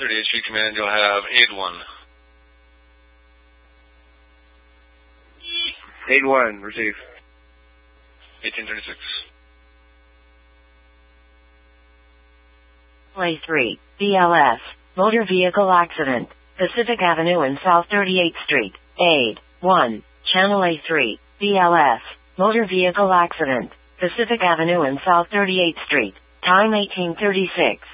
38th Street Command, you'll have 8-1. 8-1, receive. 1836. Play 3, BLS, motor vehicle accident, Pacific Avenue and South 38th Street, Aid, 1, Channel A3, BLS, motor vehicle accident, Pacific Avenue and South 38th Street, time 1836.